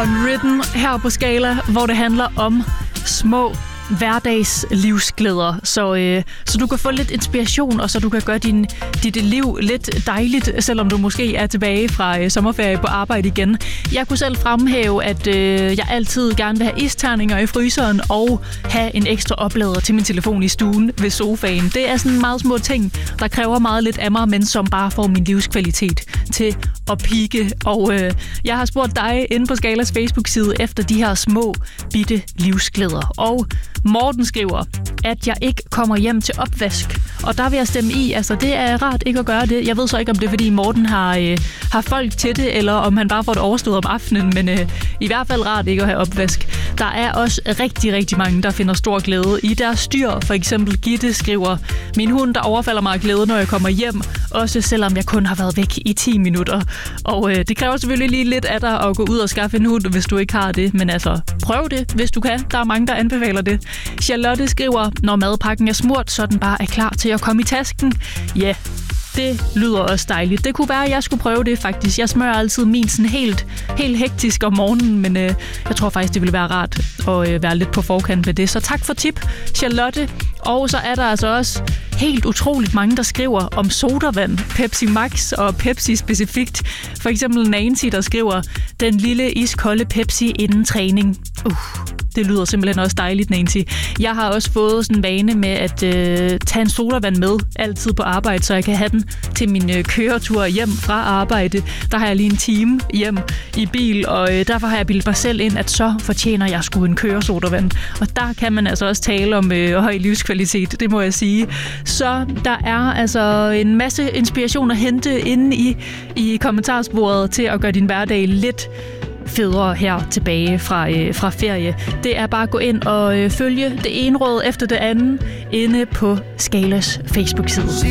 Unwritten her på Skala, hvor det handler om små hverdagslivsglæder, så du kan få lidt inspiration, og så du kan gøre dit liv lidt dejligt, selvom du måske er tilbage fra sommerferie på arbejde igen. Jeg kunne selv fremhæve, at jeg altid gerne vil have isterninger i fryseren og have en ekstra oplader til min telefon i stuen ved sofaen. Det er sådan meget små ting, der kræver meget lidt af mig, men som bare får min livskvalitet til at pike. Og jeg har spurgt dig inde på Skalas Facebook-side efter de her små, bitte livsglæder. Og Morten skriver, at jeg ikke kommer hjem til opvask. Og der vil jeg stemme i. Altså, det er rart ikke at gøre det. Jeg ved så ikke, om det er, fordi Morten har folk til det, eller om han bare får det overstået om aftenen. Men i hvert fald rart ikke at have opvask. Der er også rigtig, rigtig mange, der finder stor glæde i deres dyr. For eksempel Gitte skriver, min hund, der overfalder mig af glæde, når jeg kommer hjem. Også selvom jeg kun har været væk i 10 minutter. Og det kræver selvfølgelig lige lidt af dig at gå ud og skaffe en hund, hvis du ikke har det. Men altså, prøv det, hvis du kan. Der er mange, der anbefaler det. Charlotte skriver, når madpakken er smurt, så den bare er klar til at komme i tasken. Ja, det lyder også dejligt. Det kunne være, at jeg skulle prøve det faktisk. Jeg smører altid min sådan helt hektisk om morgenen, men jeg tror faktisk, det ville være rart at være lidt på forkant med det. Så tak for tip, Charlotte. Og så er der altså også helt utroligt mange, der skriver om sodavand, Pepsi Max og Pepsi specifikt. For eksempel Nancy, der skriver, den lille iskolde Pepsi inden træning. Det lyder simpelthen også dejligt, Nancy. Jeg har også fået sådan en vane med at tage en sodavand med altid på arbejde, så jeg kan have den til min køretur hjem fra arbejde. Der har jeg lige en time hjem i bil, og derfor har jeg bildet mig selv ind, at så fortjener jeg sgu en køresodavand. Og der kan man altså også tale om høj livskvalitet, det må jeg sige. Så der er altså en masse inspiration at hente inde i kommentarsporet til at gøre din hverdag lidt federe her tilbage fra ferie. Det er bare at gå ind og følge det ene råd efter det andet inde på Skalas Facebook-side.